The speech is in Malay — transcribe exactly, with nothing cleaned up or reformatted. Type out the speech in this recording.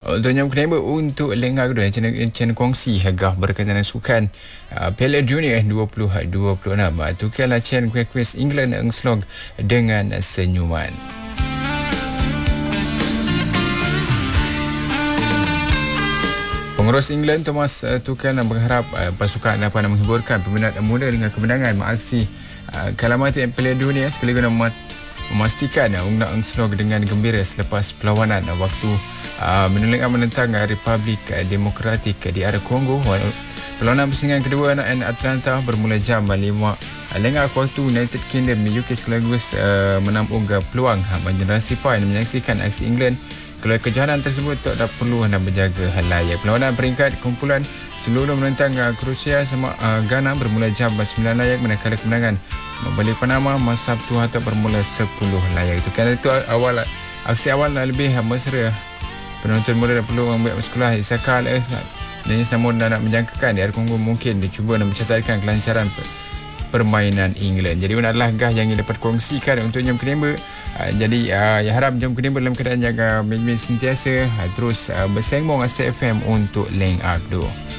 Untuk jam kedua untuk lengah kedua channel, channel kongsi agak berkaitan dengan sukan uh, Piala Dunia dua ribu dua puluh enam. Uh, Tukialah Chen kuis England engslog dengan senyuman. Pengurus England Thomas uh, Tuchel berharap uh, pasukan dapat menghiburkan peminat muda dengan kemenangan mengaksi uh, kalamat Piala Dunia sekaligus memat- memastikan uh, undang engslog dengan gembira selepas perlawanan uh, waktu uh, menolak menentang uh, Republik uh, Demokratik uh, di area Kongo. Perlawanan persaingan kedua N Atlanta bermula jam lima uh, lengah waktu United Kingdom U K sekaligus uh, menampung uh, peluang uh, generasi Pai menyaksikan aksi England. Kalau kejahatan tersebut tak ada perlu anda berjaga hal layak. Perlawanan peringkat kumpulan sebelum menentang uh, Croatia sama uh, Ghana bermula jam sembilan layak manakala kemenangan membalik Panama masa Sabtu atau bermula sepuluh layak. Itu kerana itu awal aksi awal lebih mesra. Penonton muda perlu membuat sekolah Isaka Alex dan namun nak menjangkakan di area Kongo mungkin dicuba dan mencatatkan kelancaran permainan England. Jadi adalah gah yang dapat kongsikan untuk jam kedua. Uh, jadi uh, ya harap jam kedua dalam keadaan jaga uh, sentiasa uh, terus uh, bersembang A C F M untuk Leng Agdo.